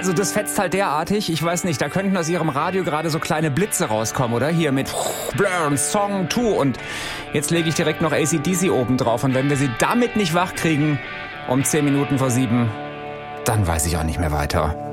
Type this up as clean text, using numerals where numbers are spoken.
Also das fetzt halt derartig, ich weiß nicht, da könnten aus Ihrem Radio gerade so kleine Blitze rauskommen, oder? Hier mit Blur und Song 2 und jetzt lege ich direkt noch AC/DC oben drauf und wenn wir Sie damit nicht wach kriegen, um 10 Minuten vor 7, dann weiß ich auch nicht mehr weiter.